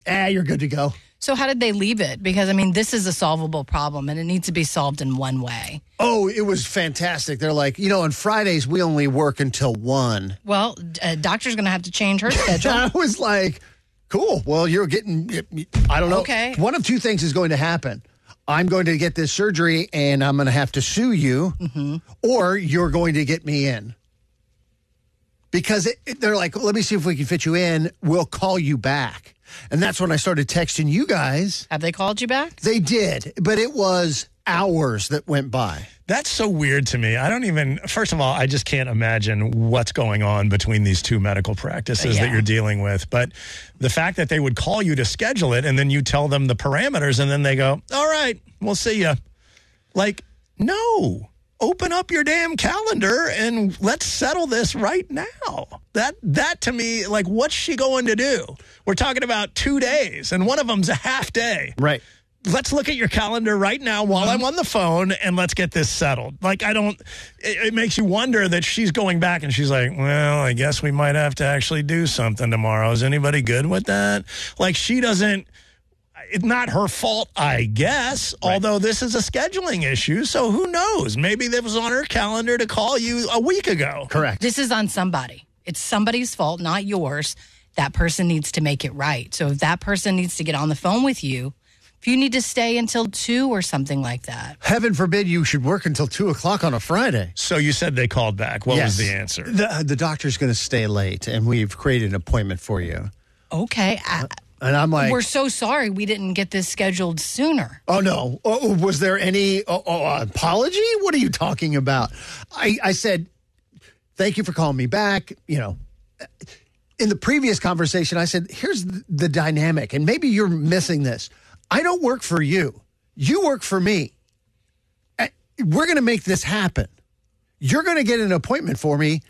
You're good to go. So how did they leave it? Because, I mean, this is a solvable problem, and it needs to be solved in one way. Oh, it was fantastic. They're like, on Fridays, we only work until 1. Well, doctor's going to have to change her schedule. I was like, cool. Well, you're getting, I don't know. Okay. One of two things is going to happen. I'm going to get this surgery, and I'm going to have to sue you, or you're going to get me in. Because they're like, let me see if we can fit you in. We'll call you back. And that's when I started texting you guys. Have they called you back? They did, but it was hours that went by. That's so weird to me. First of all, I just can't imagine what's going on between these two medical practices that you're dealing with. But the fact that they would call you to schedule it and then you tell them the parameters and then they go, all right, we'll see you. Like, no. Open up your damn calendar and let's settle this right now. That to me, like, what's she going to do? We're talking about 2 days, and one of them's a half day. Right. Let's look at your calendar right now while I'm on the phone, and let's get this settled. Like, it makes you wonder that she's going back, and she's like, well, I guess we might have to actually do something tomorrow. Is anybody good with that? Like, she doesn't. It's not her fault, I guess, although this is a scheduling issue, so who knows? Maybe that was on her calendar to call you a week ago. Correct. This is on somebody. It's somebody's fault, not yours. That person needs to make it right. So if that person needs to get on the phone with you, if you need to stay until 2 or something like that. Heaven forbid you should work until 2 o'clock on a Friday. So you said they called back. What was the answer? The doctor's going to stay late, and we've created an appointment for you. Okay. And I'm like, we're so sorry we didn't get this scheduled sooner. Oh, no. Was there any apology? What are you talking about? I said, thank you for calling me back. In the previous conversation, I said, here's the dynamic, and maybe you're missing this. I don't work for you. You work for me. We're going to make this happen. You're going to get an appointment for me,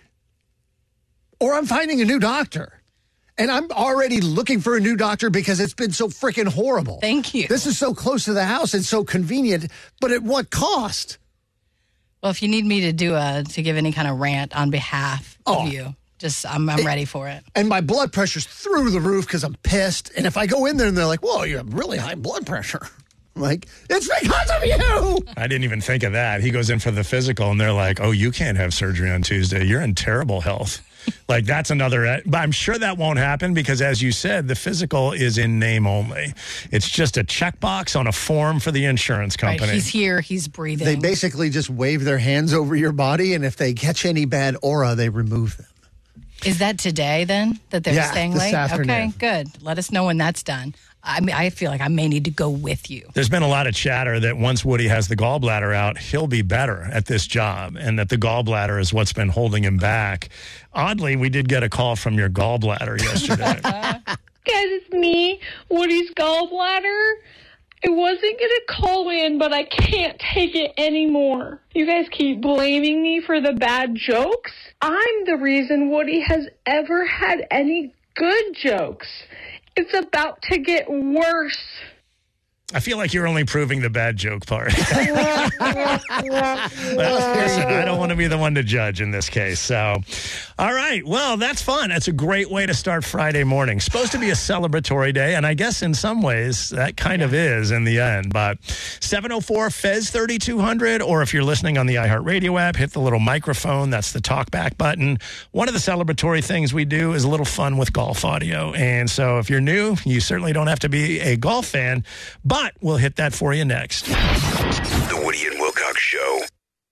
or I'm finding a new doctor. And I'm already looking for a new doctor because it's been so freaking horrible. Thank you. This is so close to the house. It's so convenient. But at what cost? Well, if you need me to give any kind of rant on behalf of you, I'm ready for it. And my blood pressure's through the roof because I'm pissed. And if I go in there and they're like, whoa, you have really high blood pressure. I'm like, it's because of you. I didn't even think of that. He goes in for the physical and they're like, oh, you can't have surgery on Tuesday. You're in terrible health. Like, that's another, but I'm sure that won't happen because, as you said, the physical is in name only. It's just a checkbox on a form for the insurance company. Right, he's here, he's breathing. They basically just wave their hands over your body, and if they catch any bad aura, they remove them. Is that today, then, that they're staying this late? afternoon. Okay, good. Let us know when that's done. I feel like I may need to go with you. There's been a lot of chatter that once Woody has the gallbladder out, he'll be better at this job, and that the gallbladder is what's been holding him back. Oddly, we did get a call from your gallbladder yesterday. Guys, it's me, Woody's gallbladder. I wasn't going to call in, but I can't take it anymore. You guys keep blaming me for the bad jokes. I'm the reason Woody has ever had any good jokes. It's about to get worse. I feel like you're only proving the bad joke part. Listen, I don't want to be the one to judge in this case. So, all right. Well, that's fun. That's a great way to start Friday morning. Supposed to be a celebratory day, and I guess in some ways that kind of is in the end. But 704-FEZ-3200, or if you're listening on the iHeartRadio app, hit the little microphone. That's the talkback button. One of the celebratory things we do is a little fun with golf audio. And so if you're new, you certainly don't have to be a golf fan, but we'll hit that for you next. The Woody and Wilcox Show.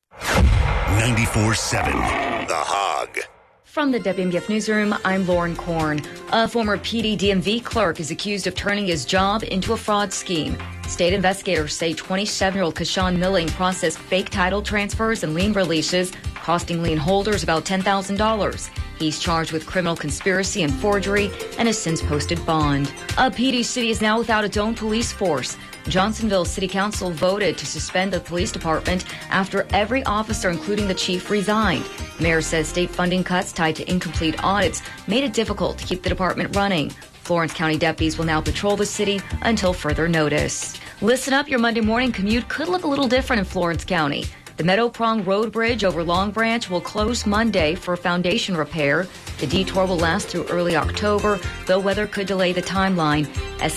94.7 The Hog. From the WMBF Newsroom, I'm Lauren Korn. A former PD DMV clerk is accused of turning his job into a fraud scheme. State investigators say 27-year-old Kashawn Milling processed fake title transfers and lien releases, costing lien holders about $10,000. He's charged with criminal conspiracy and forgery and has since posted bond. A PD city is now without its own police force. Johnsonville City Council voted to suspend the police department after every officer, including the chief, resigned. Mayor says state funding cuts tied to incomplete audits made it difficult to keep the department running. Florence County deputies will now patrol the city until further notice. Listen up, your Monday morning commute could look a little different in Florence County. The Meadow Prong Road Bridge over Long Branch will close Monday for foundation repair. The detour will last through early October, though weather could delay the timeline.